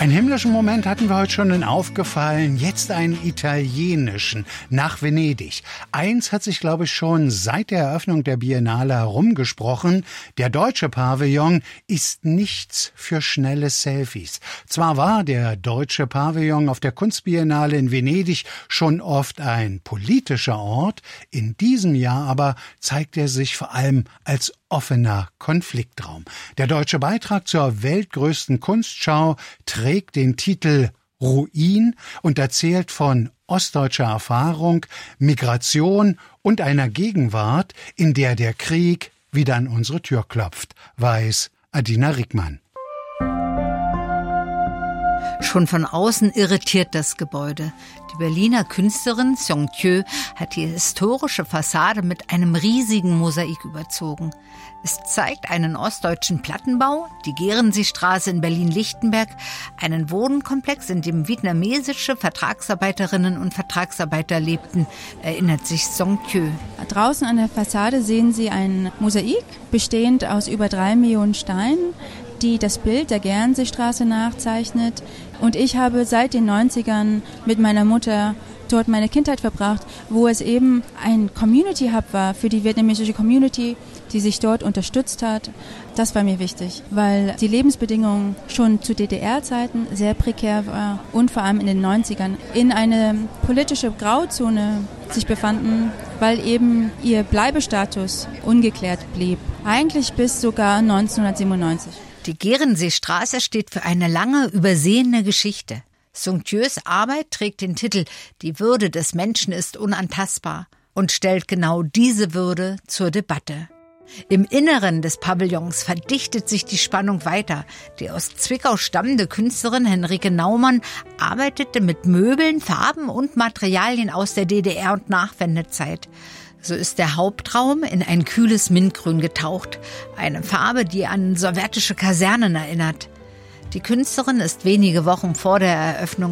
Einen himmlischen Moment hatten wir heute schon in Aufgefallen, jetzt einen italienischen, nach Venedig. Eins hat sich, glaube ich, schon seit der Eröffnung der Biennale herumgesprochen: der deutsche Pavillon ist nichts für schnelle Selfies. Zwar war der deutsche Pavillon auf der Kunstbiennale in Venedig schon oft ein politischer Ort, in diesem Jahr aber zeigt er sich vor allem als offener Konfliktraum. Der deutsche Beitrag zur weltgrößten Kunstschau trägt den Titel Ruin und erzählt von ostdeutscher Erfahrung, Migration und einer Gegenwart, in der der Krieg wieder an unsere Tür klopft, weiß Adina Rickmann. Schon von außen irritiert das Gebäude. Die Berliner Künstlerin Song Kyo hat die historische Fassade mit einem riesigen Mosaik überzogen. Es zeigt einen ostdeutschen Plattenbau, die Gerenseestraße in Berlin-Lichtenberg, einen Wohnkomplex, in dem vietnamesische Vertragsarbeiterinnen und Vertragsarbeiter lebten, erinnert sich Song Kyo. Draußen an der Fassade sehen Sie ein Mosaik, bestehend aus über 3 Millionen Steinen, die das Bild der Gerenseestraße nachzeichnet. Und ich habe seit den 90ern mit meiner Mutter dort meine Kindheit verbracht, wo es eben ein Community-Hub war für die vietnamesische Community, die sich dort unterstützt hat. Das war mir wichtig, weil die Lebensbedingungen schon zu DDR-Zeiten sehr prekär waren und vor allem in den 90ern in eine politische Grauzone sich befanden, weil eben ihr Bleibestatus ungeklärt blieb. Eigentlich bis sogar 1997. Die Gerenseestraße steht für eine lange übersehene Geschichte. Song Kyos Arbeit trägt den Titel »Die Würde des Menschen ist unantastbar« und stellt genau diese Würde zur Debatte. Im Inneren des Pavillons verdichtet sich die Spannung weiter. Die aus Zwickau stammende Künstlerin Henrike Naumann arbeitete mit Möbeln, Farben und Materialien aus der DDR- und Nachwendezeit. So ist der Hauptraum in ein kühles Mintgrün getaucht, eine Farbe, die an sowjetische Kasernen erinnert. Die Künstlerin ist wenige Wochen vor der Eröffnung